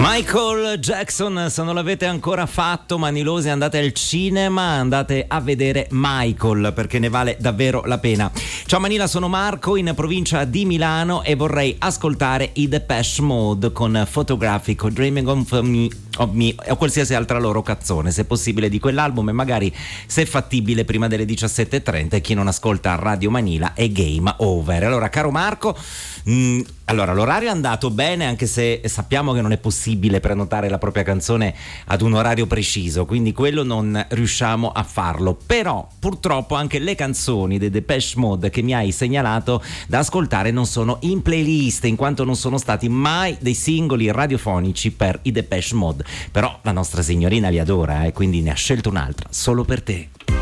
Michael Jackson, se non l'avete ancora fatto, manilosi, andate al cinema, andate a vedere Michael, perché ne vale davvero la pena. Ciao Manila, sono Marco in provincia di Milano e vorrei ascoltare i Depeche Mode con Photographic, Dreaming of Me o qualsiasi altra loro canzone, se possibile, di quell'album, e magari, se fattibile, prima delle 17:30. E chi non ascolta Radio Manila è game over. Allora, caro Marco, allora l'orario è andato bene, anche se sappiamo che non è possibile prenotare la propria canzone ad un orario preciso, quindi quello non riusciamo a farlo. Però purtroppo anche le canzoni dei Depeche Mode che mi hai segnalato da ascoltare non sono in playlist, in quanto non sono stati mai dei singoli radiofonici per i Depeche Mode. Però la nostra signorina li adora, quindi ne ha scelto un'altra solo per te.